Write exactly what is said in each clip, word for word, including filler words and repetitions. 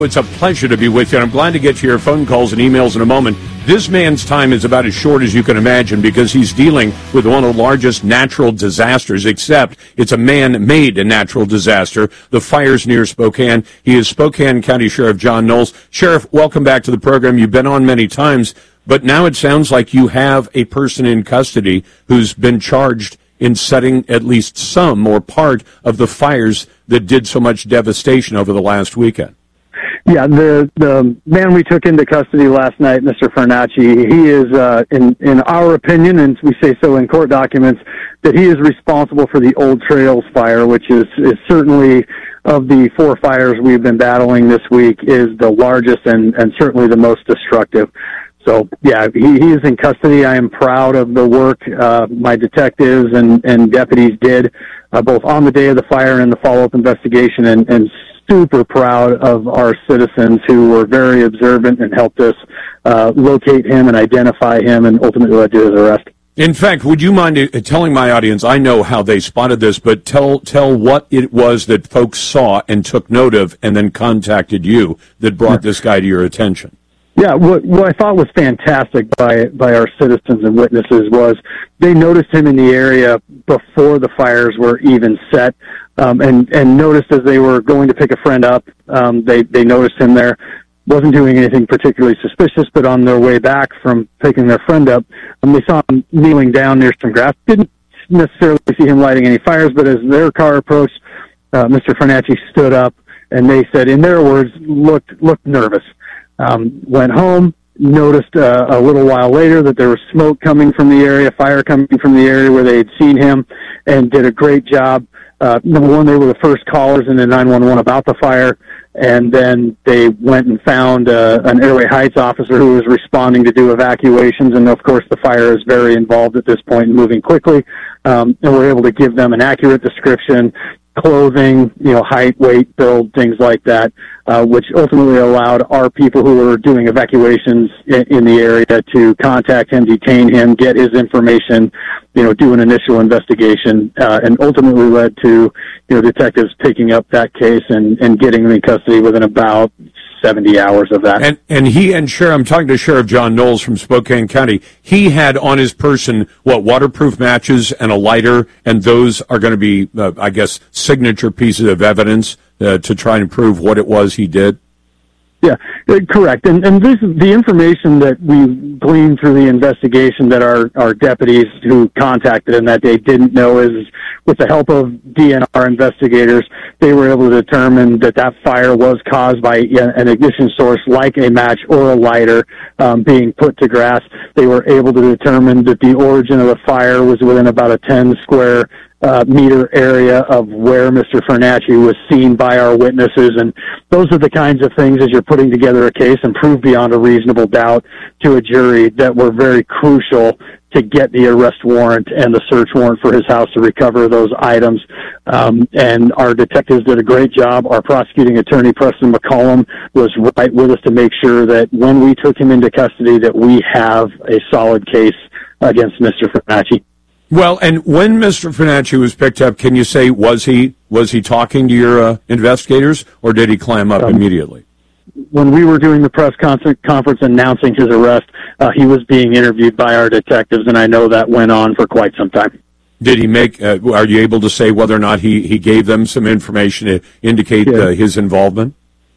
It's a pleasure to be with you, and I'm glad to get to your phone calls and emails in a moment. This man's time is about as short as you can imagine because he's dealing with one of the largest natural disasters, except it's a man-made natural disaster, the fires near Spokane. He is Spokane County Sheriff John Knowles. Sheriff, welcome back to the program. You've been on many times, but now it sounds like you have a person in custody who's been charged in setting at least some or part of the fires that did so much devastation over the last weekend. Yeah, the the man we took into custody last night, Mister Fernacci, he is, uh, in in our opinion, and we say so in court documents, that he is responsible for the Old Trails fire, which is, is certainly, of the four fires we've been battling this week, is the largest and, and certainly the most destructive. So, yeah, he, he is in custody. I am proud of the work uh, my detectives and, and deputies did, uh, both on the day of the fire and the follow-up investigation, and, and super proud of our citizens who were very observant and helped us uh, locate him and identify him and ultimately led to his arrest. In fact, would you mind telling my audience, I know how they spotted this, but tell tell what it was that folks saw and took note of and then contacted you that brought this guy to your attention. Yeah, what, what I thought was fantastic by by our citizens and witnesses was they noticed him in the area before the fires were even set, um, and, and noticed as they were going to pick a friend up, um, they, they noticed him there. Wasn't doing anything particularly suspicious, but on their way back from picking their friend up, um, they saw him kneeling down near some grass. Didn't necessarily see him lighting any fires, but as their car approached, uh, Mister Fernacci stood up, and they said, in their words, looked looked nervous. Um, went home, noticed uh, a little while later that there was smoke coming from the area, fire coming from the area where they had seen him, and did a great job. Uh, number one, they were the first callers in the nine one one about the fire, and then they went and found uh, an Airway Heights officer who was responding to do evacuations, and of course the fire is very involved at this point and moving quickly, um, and we're able to give them an accurate description, clothing, you know, height, weight, build, things like that, uh, which ultimately allowed our people who were doing evacuations in, in the area to contact him, detain him, get his information, you know, do an initial investigation, uh, and ultimately led to, you know, detectives picking up that case and, and getting him in custody within about seventy hours of that. And and he and Sheriff, I'm talking to Sheriff John Knowles from Spokane County. He had on his person, what, waterproof matches and a lighter, and those are going to be, uh, I guess, signature pieces of evidence uh, to try and prove what it was he did? Yeah, correct. And and this is the information that we gleaned through the investigation that our, our deputies who contacted him that day didn't know is, with the help of D N R investigators, they were able to determine that that fire was caused by an ignition source like a match or a lighter um, being put to grass. They were able to determine that the origin of the fire was within about a ten square Uh, meter area of where Mister Fernacci was seen by our witnesses, and those are the kinds of things as you're putting together a case and prove beyond a reasonable doubt to a jury that were very crucial to get the arrest warrant and the search warrant for his house to recover those items. Um, and our detectives did a great job. Our prosecuting attorney, Preston McCollum, was right with us to make sure that when we took him into custody that we have a solid case against Mister Fernacci. Well, and when Mister Fernacci was picked up, can you say, was he was he talking to your uh, investigators, or did he climb up um, immediately? When we were doing the press concert, conference announcing his arrest, uh, he was being interviewed by our detectives, and I know that went on for quite some time. Did he make, uh, are you able to say whether or not he, he gave them some information to indicate yeah. uh, his involvement?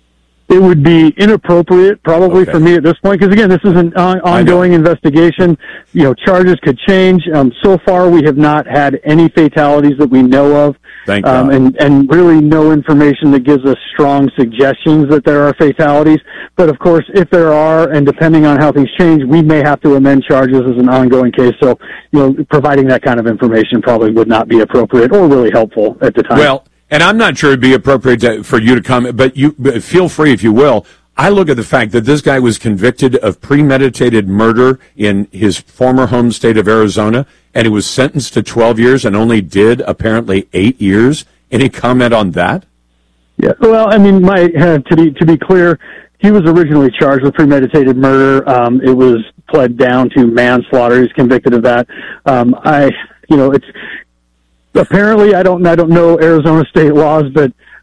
It would be inappropriate, probably, okay. for me at this point, because, again, this is an on- ongoing investigation. You know, charges could change. Um, so far, we have not had any fatalities that we know of. Thank um, God. And, and really no information that gives us strong suggestions that there are fatalities. But, of course, if there are, and depending on how things change, we may have to amend charges as an ongoing case. So, you know, providing that kind of information probably would not be appropriate or really helpful at the time. Well, and I'm not sure it'd be appropriate to, for you to comment, but you but feel free if you will. I look at the fact that this guy was convicted of premeditated murder in his former home state of Arizona, and he was sentenced to twelve years and only did apparently eight years. Any comment on that? Yeah. Well, I mean, my uh, to be to be clear, he was originally charged with premeditated murder. Um, it was pled down to manslaughter. He was convicted of that. Um, I, you know, it's. Apparently, I don't I don't know Arizona state laws, but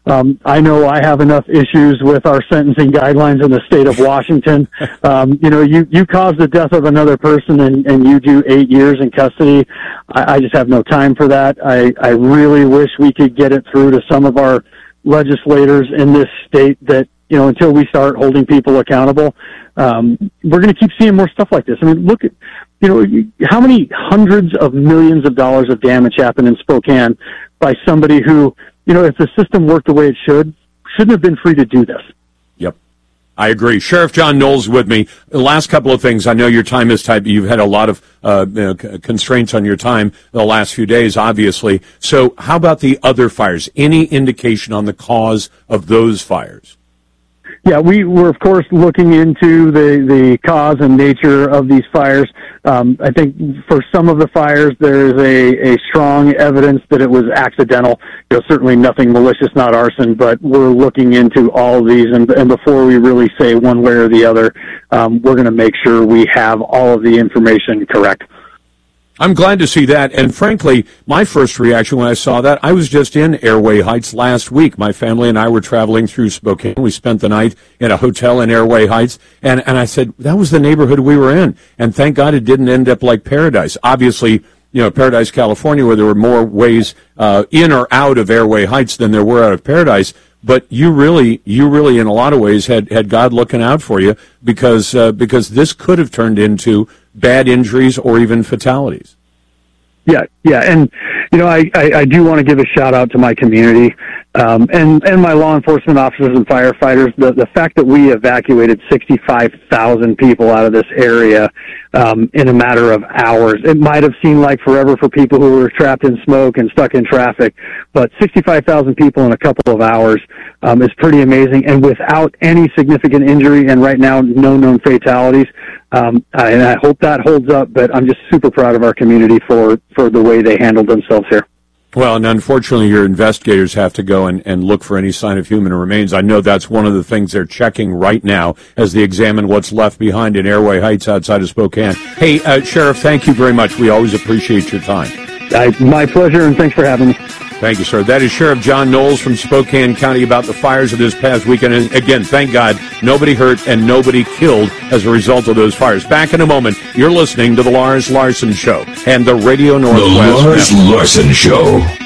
Um, I know I have enough issues with our sentencing guidelines in the state of Washington. Um, you know, you, you cause the death of another person and, and you do eight years in custody. I, I just have no time for that. I, I really wish we could get it through to some of our legislators in this state that, you know, until we start holding people accountable, um, we're going to keep seeing more stuff like this. I mean, look at, you know, how many hundreds of millions of dollars of damage happened in Spokane by somebody who, you know, if the system worked the way it should, shouldn't have been free to do this. Yep. I agree. Sheriff John Knowles with me. The last couple of things. I know your time is tight, but you've had a lot of uh, you know, constraints on your time the last few days, obviously. So how about the other fires? Any indication on the cause of those fires? Yeah, we were, of course, looking into the, the cause and nature of these fires. Um, I think for some of the fires, there is a, a strong evidence that it was accidental. You know, certainly nothing malicious, not arson, but we're looking into all of these. And, and before we really say one way or the other, um, we're going to make sure we have all of the information correct. I'm glad to see that, and frankly, my first reaction when I saw that, I was just in Airway Heights last week. My family and I were traveling through Spokane. We spent the night in a hotel in Airway Heights, and, and I said, that was the neighborhood we were in, and thank God it didn't end up like Paradise. Obviously, you know, Paradise, California, where there were more ways uh, in or out of Airway Heights than there were out of Paradise. But you really, you really, in a lot of ways, had, had God looking out for you because uh, because this could have turned into bad injuries or even fatalities. Yeah, yeah, and you know, I, I, I do want to give a shout out to my community um, and and my law enforcement officers and firefighters. The the fact that we evacuated sixty-five thousand people out of this area um, in a matter of hours. It might have seemed like forever for people who were trapped in smoke and stuck in traffic, but sixty-five thousand people in a couple of hours um, is pretty amazing, and without any significant injury, and right now no known fatalities. Um, and I hope that holds up, but I'm just super proud of our community for, for the way they handled themselves here. Well, and unfortunately, your investigators have to go and, and look for any sign of human remains. I know that's one of the things they're checking right now as they examine what's left behind in Airway Heights outside of Spokane. Hey, uh, Sheriff, thank you very much. We always appreciate your time. I, my pleasure, and thanks for having me. Thank you, sir. That is Sheriff John Knowles from Spokane County about the fires of this past weekend. And again, thank God, nobody hurt and nobody killed as a result of those fires. Back in a moment, you're listening to The Lars Larson Show and the Radio Northwest. The Lars Larson Show.